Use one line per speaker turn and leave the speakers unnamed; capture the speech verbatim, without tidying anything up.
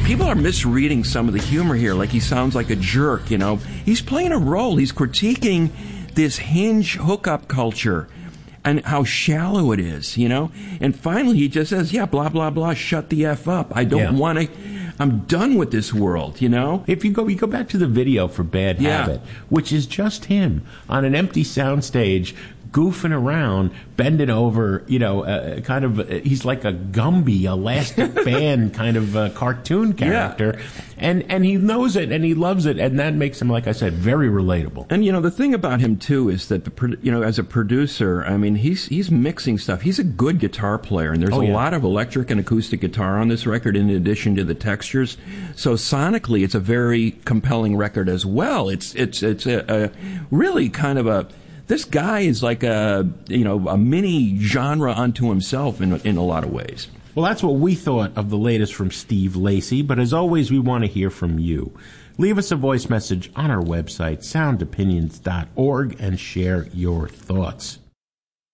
people are misreading some of the humor here, like he sounds like a jerk, you know. He's playing a role. He's critiquing this hinge hookup culture and how shallow it is, you know. And finally he just says, yeah, blah, blah, blah, shut the F up. I don't
Yeah.
want to, I'm done with this world, you know.
If you go, you go back to the video for Bad
Yeah.
Habit, which is just him on an empty soundstage, goofing around, bending over, you know, uh, kind of, uh, he's like a Gumby, elastic band kind of uh, cartoon character.
Yeah.
And, and he knows it and he loves it. And that makes him, like I said, very relatable.
And, you know, the thing about him, too, is that, the pro- you know, as a producer, I mean, he's he's mixing stuff. He's a good guitar player, and there's
Oh,
a
yeah.
lot of electric and acoustic guitar on this record in addition to the textures. So sonically, it's a very compelling record as well. It's, it's, it's a, a really kind of a... This guy is like a, you know, a mini genre unto himself in in a lot of ways.
Well, that's what we thought of the latest from Steve Lacy, but as always, we want to hear from you. Leave us a voice message on our website, sound opinions dot org, and share your thoughts.